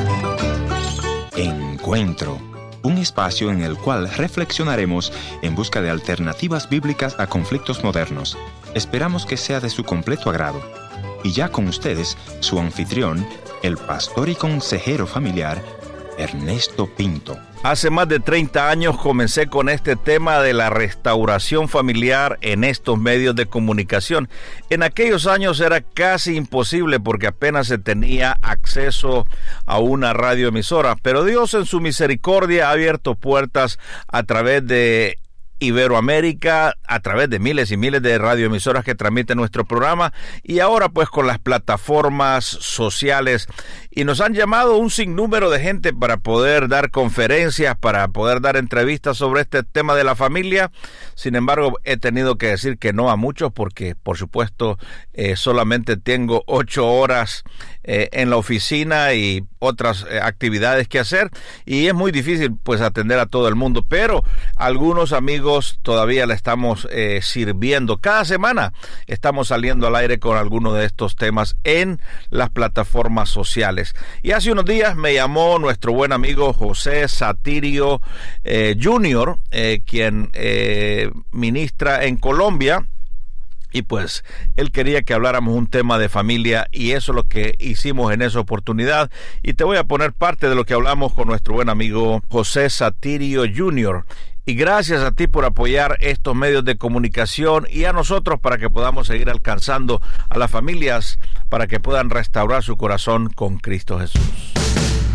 Encuentro, un espacio en el cual reflexionaremos en busca de alternativas bíblicas a conflictos modernos. Esperamos que sea de su completo agrado. Y ya con ustedes, su anfitrión, el pastor y consejero familiar, Ernesto Pinto. Hace más de 30 años comencé con este tema de la restauración familiar en estos medios de comunicación. En aquellos años era casi imposible porque apenas se tenía acceso a una radioemisora, pero Dios en su misericordia ha abierto puertas a través de Iberoamérica, a través de miles y miles de radioemisoras que transmiten nuestro programa, y ahora pues con las plataformas sociales, y nos han llamado un sinnúmero de gente para poder dar conferencias, para poder dar entrevistas sobre este tema de la familia. Sin embargo, he tenido que decir que no a muchos porque, por supuesto, solamente tengo 8 horas en la oficina y otras actividades que hacer, y es muy difícil pues atender a todo el mundo, pero algunos amigos todavía le estamos sirviendo. Cada semana estamos saliendo al aire con algunos de estos temas en las plataformas sociales. Y hace unos días me llamó nuestro buen amigo José Satirio Jr., quien ministra en Colombia. Y pues él quería que habláramos un tema de familia, y eso es lo que hicimos en esa oportunidad. Y te voy a poner parte de lo que hablamos con nuestro buen amigo José Satirio Jr. Y gracias a ti por apoyar estos medios de comunicación y a nosotros para que podamos seguir alcanzando a las familias para que puedan restaurar su corazón con Cristo Jesús.